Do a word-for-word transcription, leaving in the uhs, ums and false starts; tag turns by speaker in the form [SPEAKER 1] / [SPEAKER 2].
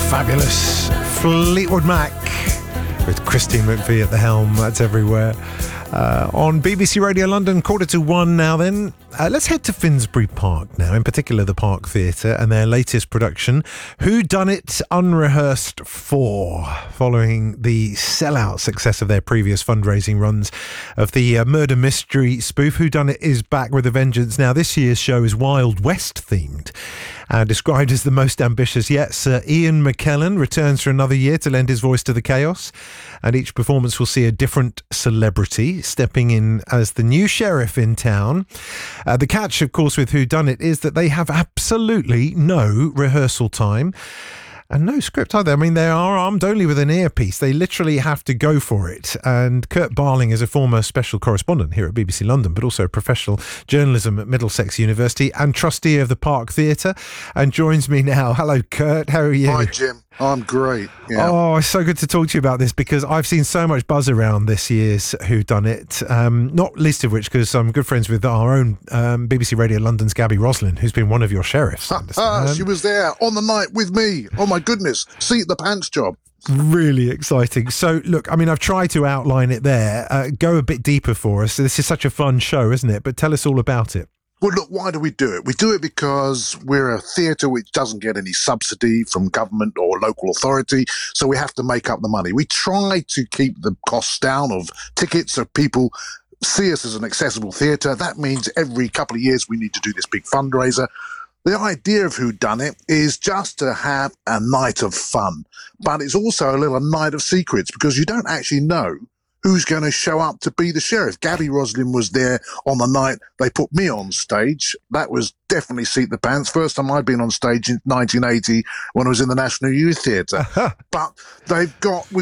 [SPEAKER 1] Fabulous Fleetwood Mac with Christine McVie at the helm. That's everywhere. Uh, on B B C Radio London, quarter to one now then. Uh, let's head to Finsbury Park now, in particular the Park Theatre and their latest production, Who Done It Unrehearsed four, following the sellout success of their previous fundraising runs of the uh, murder mystery spoof. Who Done It is back with a vengeance. Now, this year's show is Wild West themed. Uh, described as the most ambitious yet, Sir Ian McKellen returns for another year to lend his voice to the chaos, and each performance will see a different celebrity stepping in as the new sheriff in town. Uh, the catch, of course, with Who Done It is that they have absolutely no rehearsal time and no script either. I mean, they are armed only with an earpiece. They literally have to go for it. And Kurt Barling is a former special correspondent here at B B C London, but also professional journalism at Middlesex University and trustee of the Park Theatre, and joins me now. Hello, Kurt. How are you?
[SPEAKER 2] Hi, Jim. I'm great. Yeah.
[SPEAKER 1] Oh, it's so good to talk to you about this, because I've seen so much buzz around this year's Who Done It, um, not least of which because I'm good friends with our own um, B B C Radio London's Gabby Roslin, who's been one of your sheriffs. I
[SPEAKER 2] Ah, she was there on the night with me. Oh, my goodness. Seat the pants job.
[SPEAKER 1] Really exciting. So, look, I mean, I've tried to outline it there. Uh, go a bit deeper for us. This is such a fun show, isn't it? But tell us all about it.
[SPEAKER 2] Well, look, why do we do it? We do it because we're a theatre which doesn't get any subsidy from government or local authority, so we have to make up the money. We try to keep the costs down of tickets so people see us as an accessible theatre. That means every couple of years we need to do this big fundraiser. The idea of Who Done It is just to have a night of fun, but it's also a little night of secrets, because you don't actually know who's going to show up to be the sheriff. Gabby Roslin was there on the night they put me on stage. That was definitely seat the pants. First time I'd been on stage in nineteen eighty when I was in the National Youth Theatre. But they've got...